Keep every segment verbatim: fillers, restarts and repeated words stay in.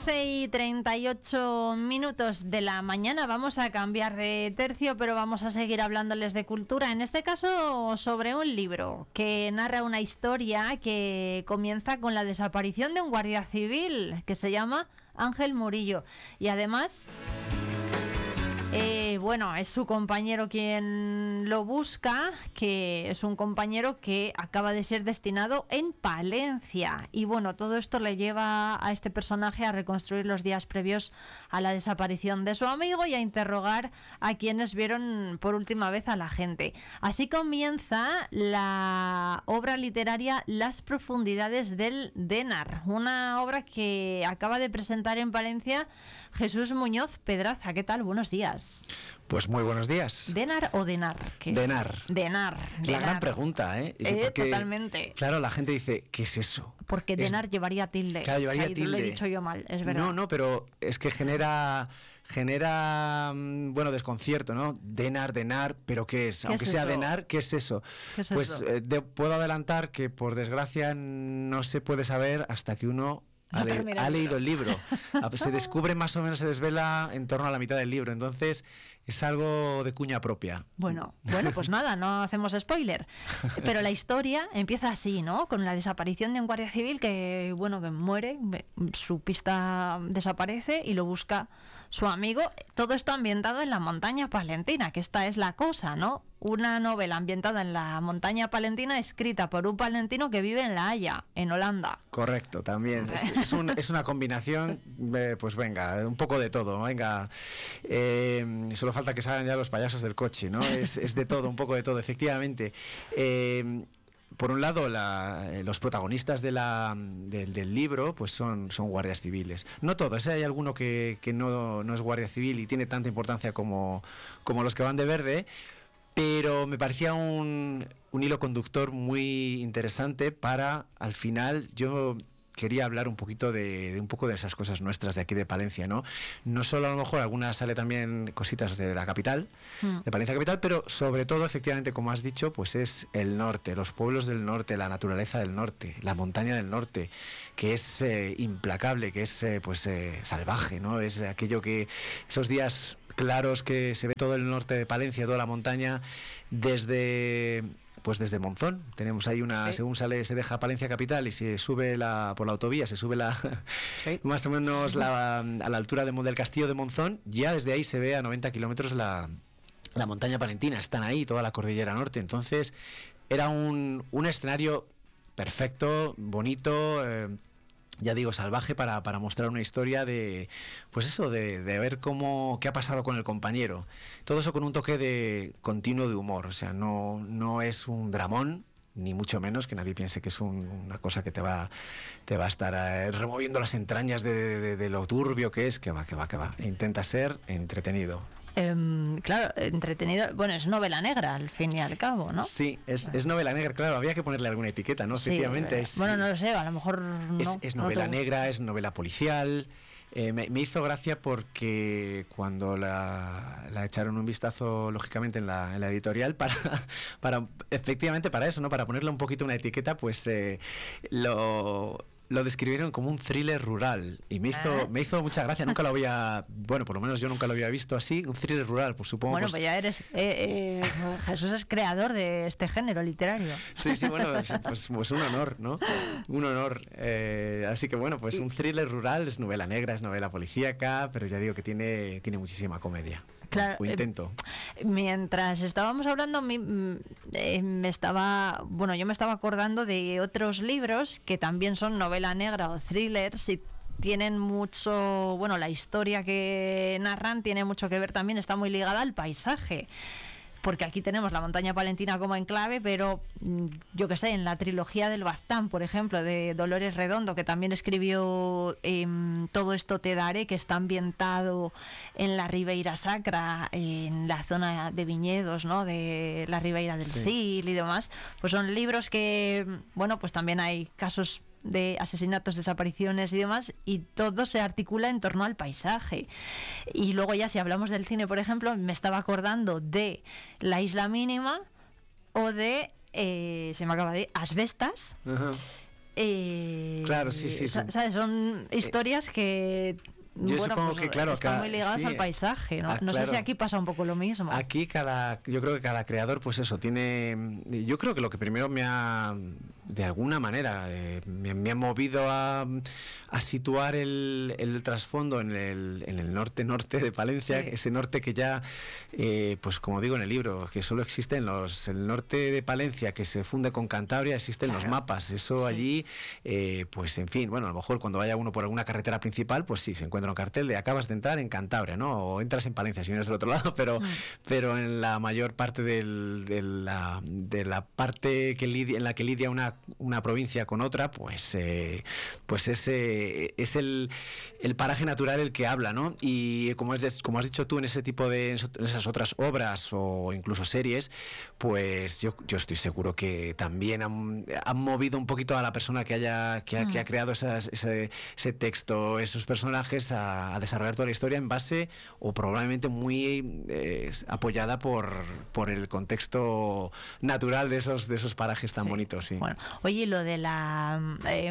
once y treinta y ocho minutos de la mañana. Vamos a cambiar de tercio, pero vamos a seguir hablándoles de cultura. En este caso, sobre un libro que narra una historia que comienza con la desaparición de un guardia civil que se llama Ángel Murillo. Y además... Eh, bueno, es su compañero quien lo busca, que es un compañero que acaba de ser destinado en Palencia. Y bueno, todo esto le lleva a este personaje a reconstruir los días previos a la desaparición de su amigo y a interrogar a quienes vieron por última vez a la gente. Así comienza la obra literaria Las profundidades del Dénar, una obra que acaba de presentar en Palencia Jesús Muñoz Pedraza. ¿Qué tal? Buenos días. Pues muy buenos días. ¿Dénar o Denar? ¿Qué? Denar. Denar. Es la gran pregunta, ¿eh? eh Porque, totalmente. Claro, la gente dice, ¿qué es eso? Porque es, Denar llevaría tilde. Claro, llevaría Ahí tilde. Lo he dicho yo mal, es verdad. No, no, pero es que genera, genera, bueno, desconcierto, ¿no? Denar, Denar, ¿pero qué es? ¿Qué Aunque es sea eso? Denar, ¿qué es eso? ¿Qué es pues eso? Eh, de, puedo adelantar que por desgracia no se puede saber hasta que uno... Ha, le, ha leído el libro. Se descubre más o menos, se desvela en torno a la mitad del libro. Entonces es algo de cuña propia. Bueno, bueno, pues nada, no hacemos spoiler. Pero la historia empieza así, ¿no? Con la desaparición de un guardia civil que, bueno, que muere, su pista desaparece y lo busca su amigo. Todo esto ambientado en la montaña palentina, que esta es la cosa, ¿no? Una novela ambientada en la montaña palentina, escrita por un palentino que vive en La Haya, en Holanda. Correcto, también. Es, es, un, es una combinación, eh, pues venga, un poco de todo, venga. Eh, solo falta que salgan ya los payasos del coche, ¿no? Es, es de todo, un poco de todo, efectivamente. Eh, Por un lado, la, los protagonistas de la, de, del libro pues son, son guardias civiles. No todos, ¿eh? Hay alguno que, que no, no es guardia civil y tiene tanta importancia como, como los que van de verde, pero me parecía un, un hilo conductor muy interesante para, al final, yo... quería hablar un poquito de, de un poco de esas cosas nuestras de aquí de Palencia, ¿no? No solo a lo mejor algunas sale también cositas de la capital, mm. de Palencia capital, pero sobre todo, efectivamente, como has dicho, pues es el norte, los pueblos del norte, la naturaleza del norte, la montaña del norte, que es eh, implacable, que es eh, pues eh, salvaje, ¿no? Es aquello que esos días claros que se ve todo el norte de Palencia, toda la montaña, desde... Pues desde Monzón, tenemos ahí una, sí. según sale, se deja Palencia capital y se sube la, por la autovía, se sube la, sí. más o menos la, a la altura de, del castillo de Monzón, ya desde ahí se ve a noventa kilómetros la, la montaña palentina, están ahí, toda la cordillera norte, entonces era un, un escenario perfecto, bonito, eh, ya digo, salvaje para, para mostrar una historia de, pues eso, de, de ver cómo, qué ha pasado con el compañero. Todo eso con un toque de continuo de humor, o sea, no, no es un dramón, ni mucho menos, que nadie piense que es un, una cosa que te va, te va a estar eh, removiendo las entrañas de, de, de, de lo turbio que es, que va, que va, que va. Intenta ser entretenido. Eh, claro, entretenido. Bueno, es novela negra al fin y al cabo, ¿no? Sí, es, es novela negra, claro, había que ponerle alguna etiqueta, ¿no? Sí, efectivamente. Es, bueno, no lo sé, a lo mejor no. Es, es novela no negra, es novela policial. Eh, me, me hizo gracia porque cuando la, la echaron un vistazo, lógicamente, en la, en la editorial, para, para efectivamente para eso, ¿no? Para ponerle un poquito una etiqueta, pues eh, lo... lo describieron como un thriller rural y me hizo ¿Eh? me hizo mucha gracia, nunca lo había, bueno, por lo menos yo nunca lo había visto así, un thriller rural, pues supongo. Bueno, pues, pues ya eres, eh, eh, Jesús es creador de este género literario. Sí, sí, bueno, pues, pues un honor, ¿no? Un honor. Eh, así que bueno, pues un thriller rural, es novela negra, es novela policíaca, pero ya digo que tiene, tiene muchísima comedia. Claro, o intento. Eh, mientras estábamos hablando, me, eh, me estaba, bueno, yo me estaba acordando de otros libros que también son novela negra o thrillers y tienen mucho, bueno, la historia que narran tiene mucho que ver también, está muy ligada al paisaje. Porque aquí tenemos la montaña palentina como enclave, pero yo qué sé, en la trilogía del Baztán, por ejemplo, de Dolores Redondo, que también escribió eh, Todo esto te daré, que está ambientado en la Ribeira Sacra, en la zona de viñedos, ¿no? De la Ribeira del sí. Sil y demás, pues son libros que, bueno, pues también hay casos de asesinatos, desapariciones y demás, y todo se articula en torno al paisaje. Y luego ya si hablamos del cine, por ejemplo, me estaba acordando de La Isla Mínima o de, eh, se me acaba de Asbestas. Uh-huh. Eh, claro, sí, sí. Son, ¿sabes? Son historias que... Yo bueno, supongo pues, que, claro, están cada, muy ligadas sí, al paisaje, ¿no? Ah, no claro. sé si aquí pasa un poco lo mismo. Aquí cada, yo creo que cada creador, pues eso, tiene, yo creo que lo que primero me ha, de alguna manera, eh, me, me ha movido a, a situar el, el trasfondo en el, en el norte-norte de Palencia, sí. Ese norte que ya, eh, pues como digo en el libro, que solo existe en los, el norte de Palencia, que se funde con Cantabria, existe claro. en los mapas, eso sí. allí, eh, pues en fin, bueno, a lo mejor cuando vaya uno por alguna carretera principal, pues sí, se encuentra un cartel de acabas de entrar en Cantabria, ¿no? O entras en Palencia si no eres del otro lado, pero, mm. pero en la mayor parte del, de, la, de la parte que lidia, en la que lidia una, una provincia con otra, pues, eh, pues ese, es el, el paraje natural el que habla, ¿no? Y como, es, como has dicho tú en ese tipo de en esas otras obras o incluso series, pues yo, yo estoy seguro que también han, han movido un poquito a la persona que haya que ha, mm. que ha creado esas, ese, ese texto, esos personajes a, a desarrollar toda la historia en base o probablemente muy eh, apoyada por, por el contexto natural de esos de esos parajes tan sí. bonitos. Sí. Bueno, oye, lo de la eh,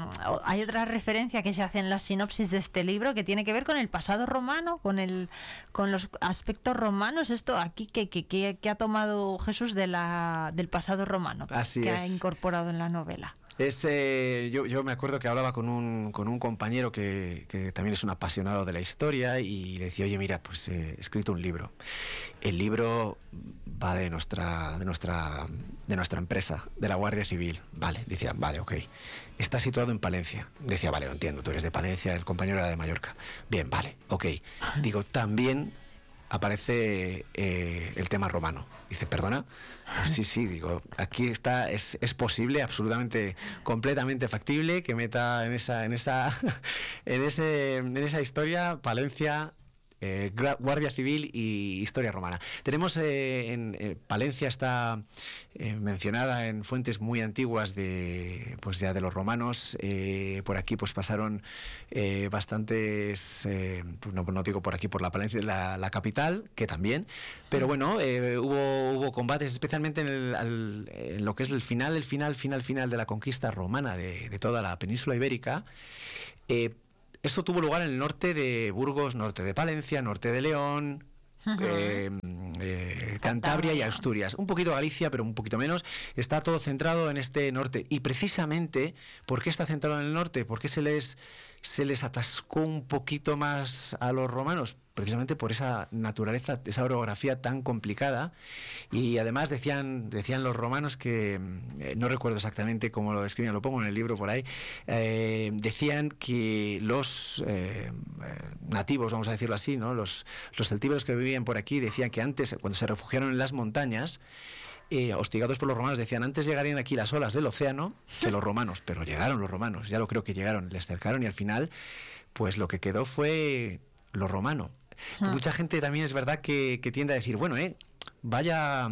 hay otra referencia que se hace en la sinopsis de este libro que tiene que ver con el pasado romano, con el con los aspectos romanos. Esto aquí que que, que, que ha tomado Jesús de la del pasado romano, Así que es. ha incorporado en la novela. Es, eh, yo, yo me acuerdo que hablaba con un, con un compañero que, que también es un apasionado de la historia y le decía, oye, mira, pues he escrito un libro. El libro va de nuestra, de nuestra, de nuestra empresa, de la Guardia Civil. Vale, decía, vale, ok. Está situado en Palencia. Decía, vale, lo entiendo, tú eres de Palencia, el compañero era de Mallorca. Bien, vale, ok. Digo, también aparece eh, el tema romano. Dice, ¿perdona? Sí, sí, digo, aquí está, es, es posible, absolutamente, completamente factible que meta en esa, en esa, en ese, en esa historia Palencia, eh, Guardia Civil y historia romana. Tenemos eh, en eh, Palencia está eh, mencionada en fuentes muy antiguas de, pues ya de los romanos. Eh, por aquí pues pasaron eh, bastantes, eh, pues no, no digo por aquí por la Palencia, la, la capital, que también, pero bueno, eh, hubo, hubo combates especialmente en, el, al, en lo que es el final, el final, final, final de la conquista romana de, de toda la península ibérica. Eh, Esto tuvo lugar en el norte de Burgos, norte de Palencia, norte de León, uh-huh. eh, eh, Cantabria y Asturias. Un poquito Galicia, pero un poquito menos. Está todo centrado en este norte. Y precisamente, ¿por qué está centrado en el norte? ¿Por qué se les, se les atascó un poquito más a los romanos? Precisamente por esa naturaleza, esa orografía tan complicada. Y además decían decían los romanos que, eh, no recuerdo exactamente cómo lo describían, lo pongo en el libro por ahí, eh, decían que los eh, nativos, vamos a decirlo así, ¿no? los, los celtíberos que vivían por aquí decían que antes, cuando se refugiaron en las montañas, Eh, hostigados por los romanos, decían antes llegarían aquí las olas del océano que los romanos, pero llegaron los romanos, ya lo creo que llegaron, les cercaron y al final pues lo que quedó fue lo romano. Hmm. Mucha gente también es verdad que, que tiende a decir, bueno, eh, vaya...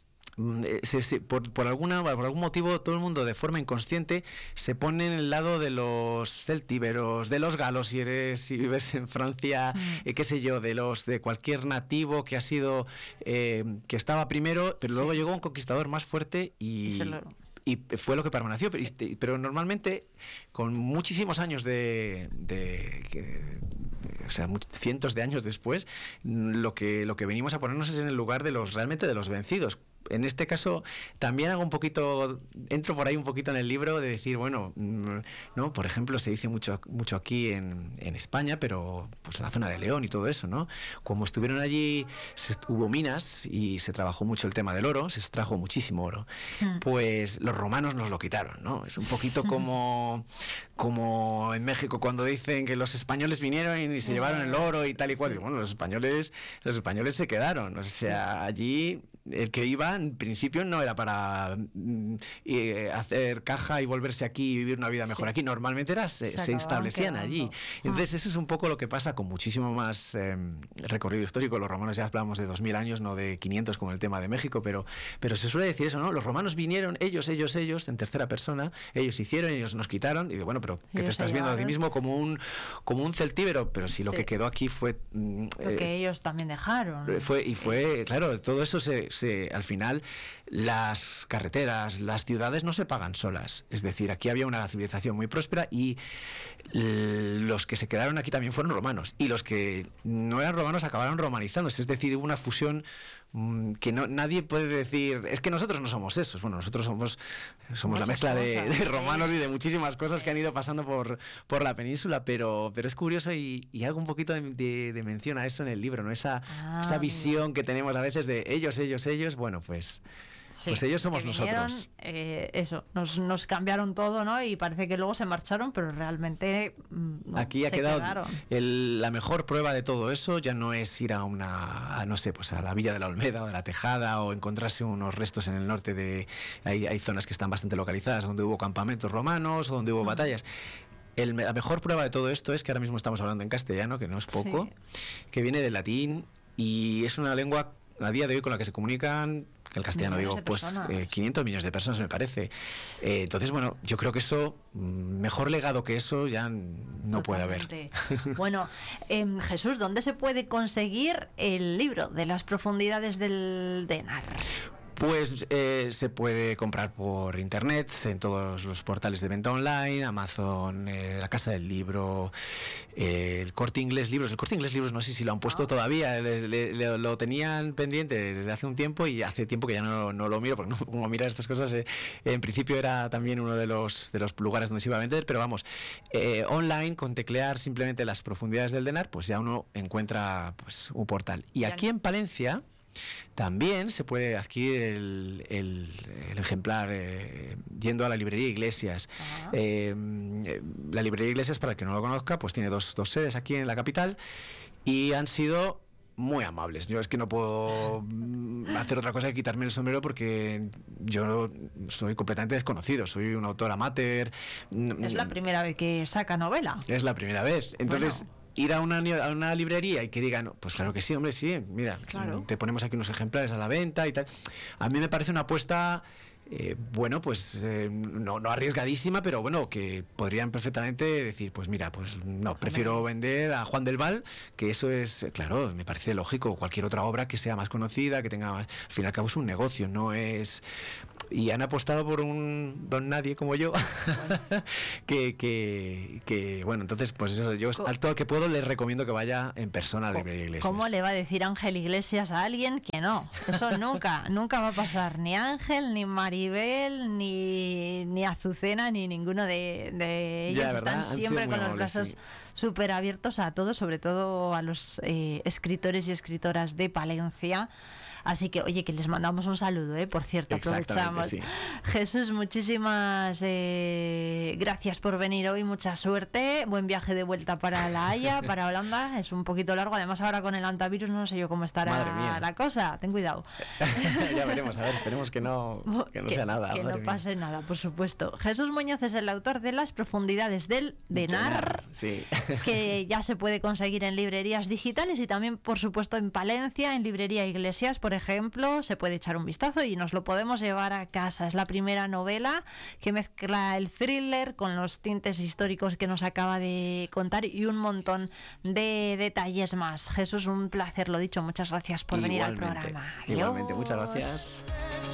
Se, se, por, por alguna por algún motivo todo el mundo de forma inconsciente se pone en el lado de los celtíberos, de los galos si eres si vives en Francia, mm. eh, qué sé yo, de los de cualquier nativo que ha sido eh, que estaba primero, pero sí. luego llegó un conquistador más fuerte y y fue lo que permaneció, sí. pero, pero normalmente con muchísimos años de, de, de, de o sea, cientos de años después, lo que lo que venimos a ponernos es en el lugar de los realmente de los vencidos. En este caso también hago un poquito, entro por ahí un poquito en el libro de decir, bueno, no, por ejemplo, se dice mucho mucho aquí en, en España, pero pues en la zona de León y todo eso, ¿no? Como estuvieron allí, se, hubo minas y se trabajó mucho el tema del oro, se extrajo muchísimo oro, mm. pues los romanos nos lo quitaron, ¿no? Es un poquito como, como en México cuando dicen que los españoles vinieron y se llevaron el oro y tal y cual. Sí. Y bueno, los españoles, los españoles se quedaron, o sea, allí el que iba en principio no era para mm, eh, hacer caja y volverse aquí y vivir una vida mejor sí. aquí, normalmente era se, se, se establecían quedando. allí. Entonces ah. eso es un poco lo que pasa con muchísimo más eh, recorrido histórico. Los romanos ya hablamos de dos mil años, no de quinientos como el tema de México, pero, pero se suele decir eso, ¿no? Los romanos vinieron, ellos, ellos, ellos, en tercera persona, ellos hicieron, ellos nos quitaron, y de, bueno, pero que te estás viendo a ti mismo como un, como un celtíbero, pero si lo sí. que quedó aquí fue... Mm, lo eh, que ellos también dejaron. Fue, y fue, claro, todo eso se se, al final las carreteras, las ciudades no se pagan solas. Es decir, aquí había una civilización muy próspera y los que se quedaron aquí también fueron romanos. Y los que no eran romanos acabaron romanizándose. Es decir, hubo una fusión mmm, que no, nadie puede decir... Es que nosotros no somos esos. Bueno, nosotros somos, somos la mezcla de, de romanos sí. y de muchísimas cosas sí. que han ido pasando por, por la península. Pero, pero es curioso y, y hago un poquito de, de, de mención a eso en el libro, ¿no? Esa, ah, esa visión que tenemos a veces de ellos, ellos, ellos. Bueno, pues... Sí, pues ellos somos vinieron, nosotros. Eh, eso, nos, nos cambiaron todo, ¿no? Y parece que luego se marcharon, pero realmente no, aquí ha se quedado el, la mejor prueba de todo eso. Ya no es ir a una, a, no sé, pues a la Villa de la Olmeda o de la Tejada o encontrarse unos restos en el norte de, hay, hay zonas que están bastante localizadas donde hubo campamentos romanos o donde hubo uh-huh. batallas. El, la mejor prueba de todo esto es que ahora mismo estamos hablando en castellano, que no es poco, sí. que viene del latín y es una lengua a día de hoy con la que se comunican, que el castellano digo, pues eh, quinientos millones de personas me parece. Eh, entonces, bueno, yo creo que eso, mejor legado que eso ya no Totalmente. puede haber. Bueno, eh, Jesús, ¿dónde se puede conseguir el libro de las profundidades del Dnar? Pues eh, se puede comprar por internet, en todos los portales de venta online, Amazon, eh, la Casa del Libro, eh, el Corte Inglés Libros. El Corte Inglés Libros no sé si lo han puesto oh. todavía, le, le, le, lo tenían pendiente desde hace un tiempo y hace tiempo que ya no, no lo miro, porque no, como mirar estas cosas, eh, en principio era también uno de los, de los lugares donde se iba a vender, pero vamos, eh, online, con teclear simplemente las profundidades del Dnar, pues ya uno encuentra pues un portal. Y aquí en Palencia... también se puede adquirir el, el, el ejemplar eh, yendo a la librería Iglesias. Uh-huh. eh, la librería Iglesias, para el que no lo conozca, pues tiene dos, dos sedes aquí en la capital y han sido muy amables. Yo es que no puedo hacer otra cosa que quitarme el sombrero porque yo soy completamente desconocido, soy un autor amateur. Es la primera vez que saca novela. Es la primera vez. Entonces... Bueno. Ir a una, a una librería y que digan, pues claro que sí, hombre, sí, mira, claro. te ponemos aquí unos ejemplares a la venta y tal. A mí me parece una apuesta, eh, bueno, pues eh, no, no arriesgadísima, pero bueno, que podrían perfectamente decir, pues mira, pues no, prefiero vender a Juan del Val, que eso es, claro, me parece lógico, cualquier otra obra que sea más conocida, que tenga más, al fin y al cabo es un negocio, no es... Y han apostado por un don nadie como yo, bueno. que, que, que, bueno, entonces, pues eso, yo al todo que puedo les recomiendo que vaya en persona a la librería Iglesias. ¿Cómo le va a decir Ángel Iglesias a alguien que no? Eso nunca, nunca va a pasar. Ni Ángel, ni Maribel, ni, ni Azucena, ni ninguno de, de ellos. Ya, están siempre con los brazos sí. súper abiertos a todos, sobre todo a los eh, escritores y escritoras de Palencia. Así que, oye, que les mandamos un saludo, ¿eh? Por cierto, aprovechamos. Sí. Jesús, muchísimas eh, gracias por venir hoy, mucha suerte, buen viaje de vuelta para La Haya, para Holanda, es un poquito largo, además ahora con el antivirus no sé yo cómo estará la cosa, ten cuidado. Ya veremos, a ver, esperemos que no, que no que, sea nada. Que no mía. pase nada, por supuesto. Jesús Muñoz es el autor de Las profundidades del Dnar, sí. que ya se puede conseguir en librerías digitales y también, por supuesto, en Palencia, en librería Iglesias, por ejemplo, se puede echar un vistazo y nos lo podemos llevar a casa. Es la primera novela que mezcla el thriller con los tintes históricos que nos acaba de contar y un montón de detalles más. Jesús, un placer, lo dicho, muchas gracias por Igualmente, venir al programa. Igualmente, muchas gracias.